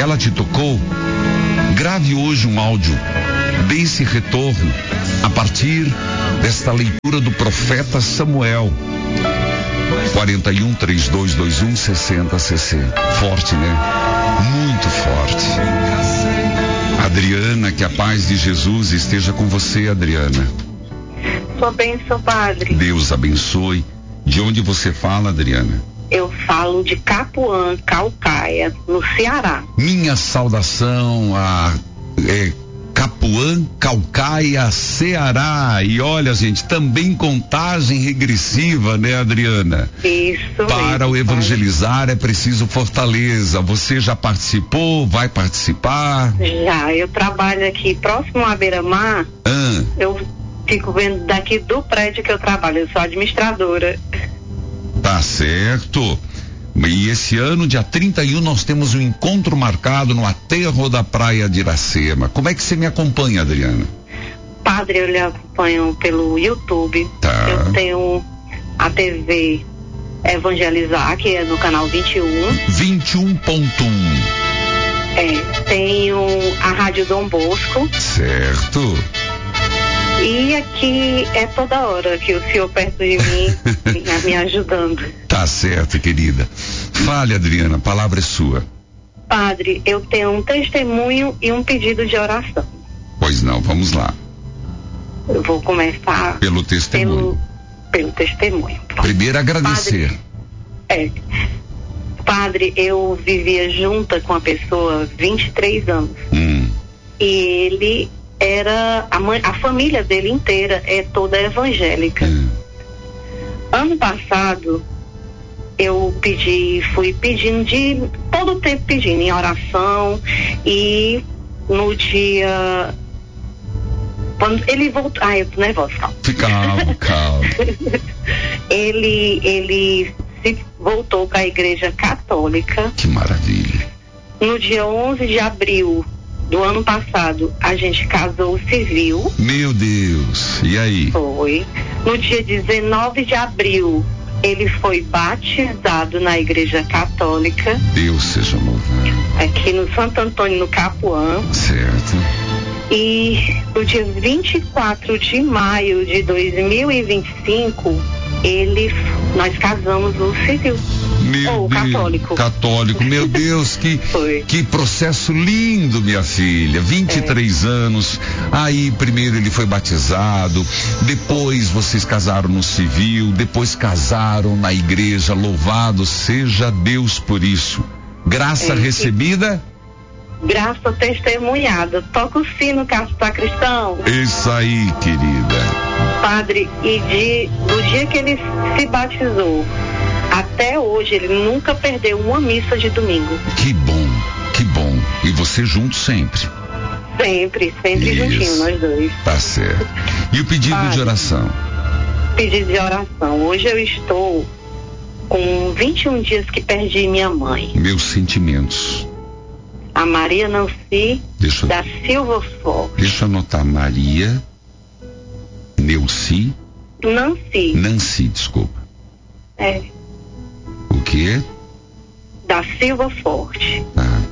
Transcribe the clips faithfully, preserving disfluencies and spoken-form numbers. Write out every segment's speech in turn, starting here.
ela te tocou? Grave hoje um áudio, dê esse retorno a partir desta leitura do profeta Samuel. quarenta e um, trinta e dois, vinte e um, sessenta, sessenta. Forte, né? Muito forte. Adriana, que a paz de Jesus esteja com você, Adriana. Sua bênção, padre. Deus abençoe. De onde você fala, Adriana? Eu falo de Capuã, Caucaia, no Ceará. Minha saudação a é, Capuã, Caucaia, Ceará. E olha, gente, também contagem regressiva, né, Adriana? Isso. Para mesmo, o evangelizar é preciso fortaleza. Você já participou? Vai participar? Já, eu trabalho aqui próximo à Beira-Mar. Ah. Eu fico vendo daqui do prédio que eu trabalho, eu sou administradora. Tá certo. E esse ano, dia trinta e um, nós temos um encontro marcado no aterro da praia de Iracema. Como é que você me acompanha, Adriana? Padre, eu lhe acompanho pelo YouTube. Tá. Eu tenho a T V Evangelizar, que é no canal vinte e um. vinte e um ponto um. É, tenho a Rádio Dom Bosco. Certo. E aqui é toda hora que o senhor perto de mim, me ajudando. Tá certo, querida. Fale, Adriana, a palavra é sua. Padre, eu tenho um testemunho e um pedido de oração. Pois não, vamos lá. Eu vou começar pelo testemunho. Pelo, pelo testemunho. Pronto. Primeiro agradecer. Padre, é. Padre, eu vivia junta com a pessoa há vinte e três anos. Hum. E ele era, a, mãe, a família dele inteira é toda evangélica. Hum. Ano passado, eu pedi, fui pedindo de, todo o tempo pedindo em oração, e no dia, quando ele voltou, ah, eu tô nervosa, calma. Calma, calma. ele, ele se voltou para a igreja católica. Que maravilha. No dia onze de abril do ano passado, a gente casou civil. Meu Deus, e aí? Foi. No dia dezenove de abril, ele foi batizado na igreja católica. Deus seja louvado. Aqui no Santo Antônio, no Capuã. Certo. E no dia vinte e quatro de maio de dois mil e vinte e cinco, ele, nós casamos no civil. Meu Ou Deus, católico. Católico, meu Deus, que, que processo lindo, minha filha. vinte e três é. anos, aí primeiro ele foi batizado, depois vocês casaram no civil, depois casaram na igreja, louvado seja Deus por isso. Graça é, recebida? Graça testemunhada. Toca o sino, sacristão. Isso aí, querida. Padre, e de, do dia que ele se batizou até hoje, ele nunca perdeu uma missa de domingo. Que bom, que bom. E você junto sempre? Sempre, sempre Isso. Juntinho, nós dois. Tá certo. E o pedido Padre, de oração? Pedido de oração. Hoje eu estou com vinte e um dias que perdi minha mãe. Meus sentimentos. A Maria Nancy deixa, da Silva Forte. Deixa eu anotar. Maria Neuci. Nancy. Nancy, desculpa. É. O quê? Da Silva Forte. Tá.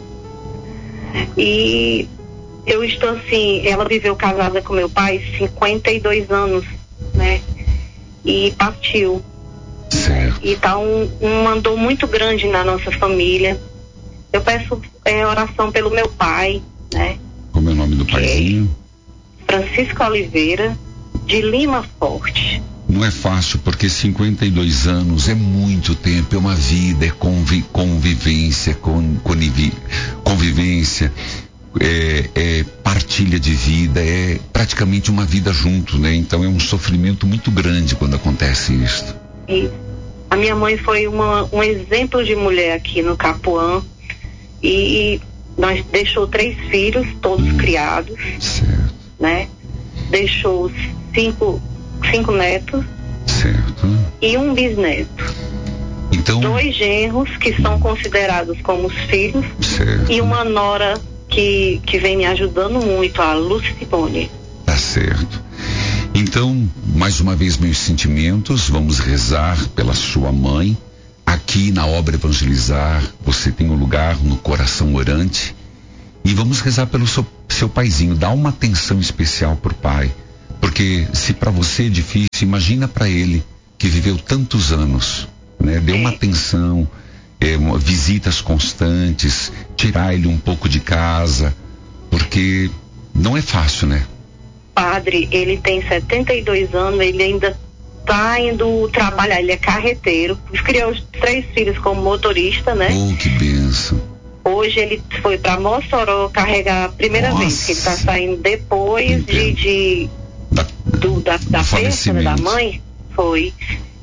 E eu estou assim, ela viveu casada com meu pai cinquenta e dois anos, né? E partiu. Certo. E tá um, um mandou muito grande na nossa família. Eu peço é, oração pelo meu pai, né? Como é o nome do paizinho? Francisco Oliveira, de Lima Forte. Não é fácil, porque cinquenta e dois anos é muito tempo, é uma vida, é convi, convivência, con, convivi, convivência, é, é partilha de vida, é praticamente uma vida junto, né? Então é um sofrimento muito grande quando acontece isso. E a minha mãe foi uma, um exemplo de mulher aqui no Capuã, e nós deixou três filhos, todos hum, criados, certo. Né? Deixou cinco cinco netos, certo, e um bisneto. Então, dois genros que são considerados como os filhos, certo. E uma nora que, que vem me ajudando muito, a Lucimone. Tá certo. Então, mais uma vez, meus sentimentos, vamos rezar pela sua mãe, aqui na obra Evangelizar, você tem um lugar no coração orante. E vamos rezar pelo seu, seu paizinho. Dá uma atenção especial pro pai. Porque se para você é difícil, imagina para ele, que viveu tantos anos, né? Dê uma atenção, é, uma, visitas constantes, tirar ele um pouco de casa, porque não é fácil, né? Padre, ele tem setenta e dois anos, ele ainda tá indo trabalhar, ele é carreteiro, criou os três filhos como motorista, né? Oh, que bênção. Hoje ele foi para Mossoró carregar a primeira Nossa. vez, que ele tá saindo depois de, de da, do, da, da perda, né, da mãe, foi.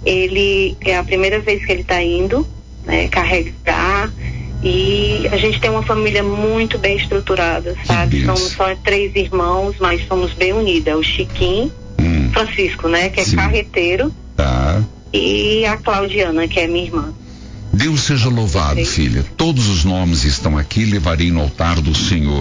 Ele, é a primeira vez que ele tá indo, né, carregar, e a gente tem uma família muito bem estruturada, sabe? Somos só três irmãos, mas somos bem unidos. É o Chiquinho, hum. Francisco, né, que é Sim. carreteiro, tá. e a Claudiana, que é minha irmã. Deus seja louvado, filha. Todos os nomes estão aqui, levarei no altar do Senhor.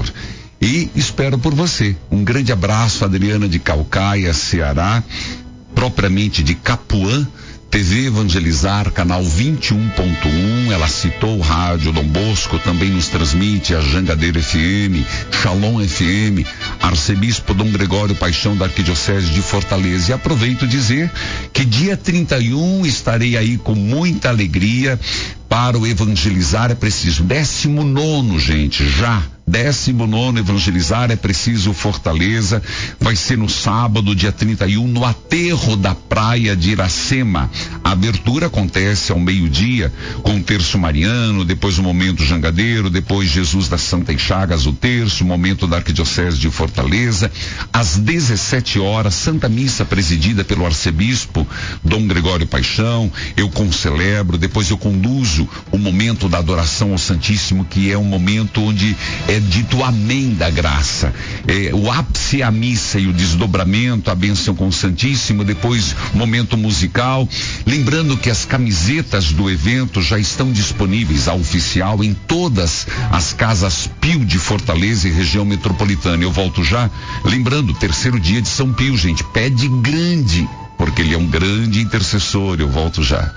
E espero por você. Um grande abraço, Adriana de Caucaia, Ceará, propriamente de Capuã, T V Evangelizar, canal vinte e um ponto um. Ela citou o rádio Dom Bosco, também nos transmite a Jangadeiro F M, Shalom F M, Arcebispo Dom Gregório Paixão da Arquidiocese de Fortaleza. E aproveito dizer que dia trinta e um estarei aí com muita alegria para o Evangelizar é preciso. Décimo nono, gente, já. Décimo nono Evangelizar é preciso Fortaleza. Vai ser no sábado, dia trinta e um, no aterro da praia de Iracema. A abertura acontece ao meio-dia, com o terço mariano, depois o momento jangadeiro, depois Jesus das Santas Chagas, o terço, momento da Arquidiocese de Fortaleza. Às dezessete horas, Santa Missa presidida pelo Arcebispo Dom Gregório Paixão. Eu concelebro, depois eu conduzo o momento da adoração ao Santíssimo, que é um momento onde é dito amém da graça. É, o ápice é a missa e o desdobramento, a bênção com o Santíssimo, depois momento musical. Lembrando que as camisetas do evento já estão disponíveis, a oficial, em todas as casas Pio de Fortaleza e região metropolitana. Eu volto já. Lembrando, terceiro dia de São Pio, gente, pede grande, porque ele é um grande intercessor. Eu volto já.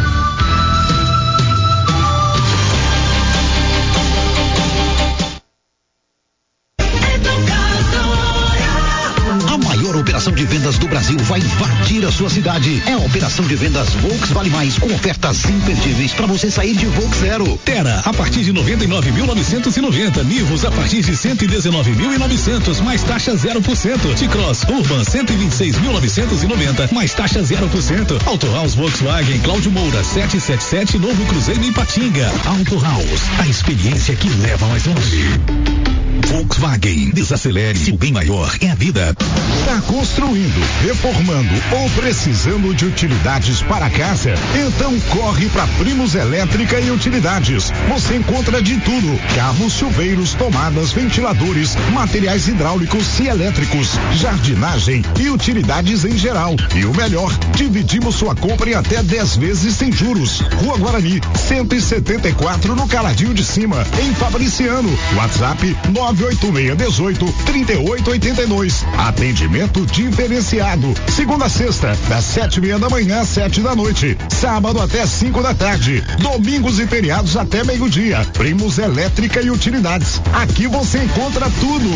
Operação de vendas do Brasil vai invadir a sua cidade. É a operação de vendas Volks Vale Mais, com ofertas imperdíveis para você sair de Volks zero. Terra a partir de noventa e nove mil novecentos e noventa, Nivus a partir de cento e dezenove mil e novecentos, mais taxa zero por cento. T-Cross Urban cento e vinte e seis mil novecentos e noventa, mais taxa zero por cento. Auto House Volkswagen Cláudio Moura setecentos e setenta e sete, Novo Cruzeiro em Ipatinga. Auto House, a experiência que leva mais longe. Volkswagen, desacelere, o bem maior é a vida. Tá construindo, reformando ou precisando de utilidades para casa? Então corre para Primos Elétrica e Utilidades. Você encontra de tudo: cabos, chuveiros, tomadas, ventiladores, materiais hidráulicos e elétricos, jardinagem e utilidades em geral. E o melhor, dividimos sua compra em até dez vezes sem juros. Rua Guarani, cento e setenta e quatro, no Caladinho de Cima, em Fabriciano. WhatsApp nove oito seis um oito, três oito oito dois. Atendimento diferenciado. Segunda a sexta, das sete e meia da manhã às sete da noite. Sábado até cinco da tarde. Domingos e feriados até meio-dia. Primos Elétrica e Utilidades. Aqui você encontra tudo.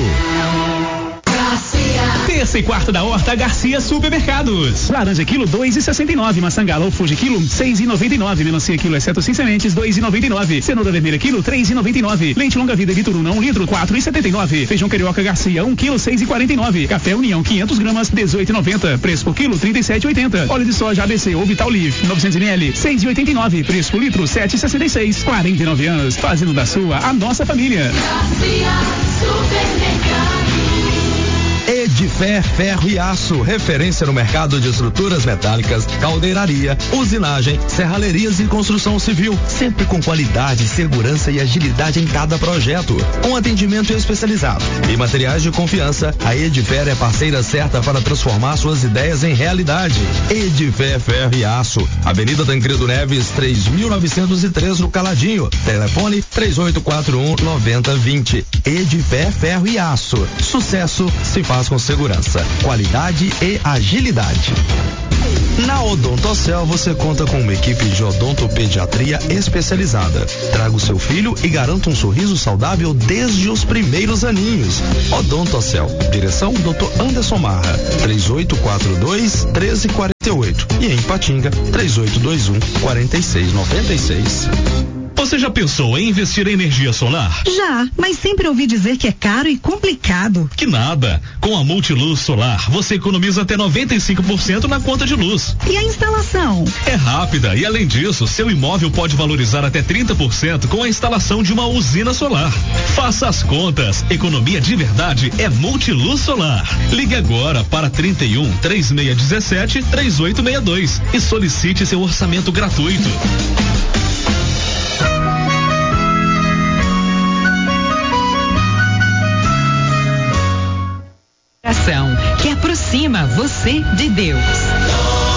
Terça e quarta da horta Garcia Supermercados. Laranja quilo dois e sessenta e nove, maçã galo ou fuji quilo seis e noventa e nove, melancia quilo exceto sem sementes dois e noventa e nove, cenoura vermelha quilo três e noventa e nove, leite longa vida Vitoruna um litro quatro e setenta e nove, feijão carioca Garcia um quilo seis e quarenta e nove, café União quinhentos gramas dezoito e noventa, preço por quilo trinta e sete e oitenta, óleo de soja A B C ou Vital Leaf novecentos mililitros seis e oitenta e nove, preço por litro sete e sessenta e seis, quarenta e nove anos fazendo da sua a nossa família. Garcia Supermercado. Edifé Ferro e Aço, referência no mercado de estruturas metálicas, caldeiraria, usinagem, serralherias e construção civil, sempre com qualidade, segurança e agilidade em cada projeto, com atendimento especializado e materiais de confiança. A Edifé é parceira certa para transformar suas ideias em realidade. Edifé Ferro e Aço, Avenida Tancredo Neves, três mil novecentos e três, no Caladinho. Telefone três oito quatro um, nove zero dois zero. Edifé Ferro e Aço, sucesso se faz com segurança, qualidade e agilidade. Na Odontocel você conta com uma equipe de odontopediatria especializada. Traga o seu filho e garanta um sorriso saudável desde os primeiros aninhos. Odontocel. Direção doutor Anderson Marra. três oito quatro dois, um três quatro oito. E em Patinga, três oito dois um, quatro seis nove seis. Você já pensou em investir em energia solar? Já, mas sempre ouvi dizer que é caro e complicado. Que nada. Com a Multiluz Solar, você economiza até noventa e cinco por cento na conta de luz. E a instalação? É rápida e, além disso, seu imóvel pode valorizar até trinta por cento com a instalação de uma usina solar. Faça as contas. Economia de verdade é Multiluz Solar. Ligue agora para trinta e um, três seis um sete, três oito seis dois e solicite seu orçamento gratuito. Que aproxima você de Deus.